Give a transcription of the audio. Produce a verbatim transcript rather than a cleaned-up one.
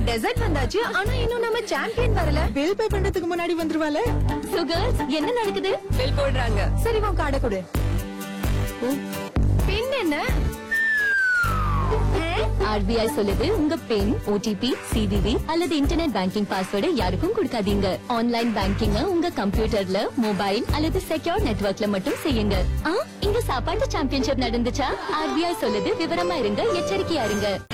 Dessert வந்தாச்சு, ஆனா இன்னும் நம்ம சாம்பியன் வரல. பில் பே பண்றதுக்கு முன்னாடி வந்துருவால. சோ கேர்ள்ஸ், என்ன நடக்குது? பில் போடுறாங்க. சரி, உன் கார்டை கொடு. பின் என்ன? ஆர்பிஐ சொல்லுது, உங்க பின், ஓடிபி, சிவிவி அல்லது இன்டர்நெட் பேங்கிங் பாஸ்வேர்டை யாருக்கும் கொடுக்காதீங்க. ஆன்லைன் பேங்கிங் உங்க கம்ப்யூட்டர்ல, மொபைல் அல்லது செக்யூர் நெட்வொர்க்ல மட்டும் செய்யுங்க. இங்க சாப்பாட்டு சாம்பியன்ஷிப் நடந்துச்சா? ஆர்பிஐ சொல்லுது, விவரமா இருங்க, எச்சரிக்கையா இருங்க.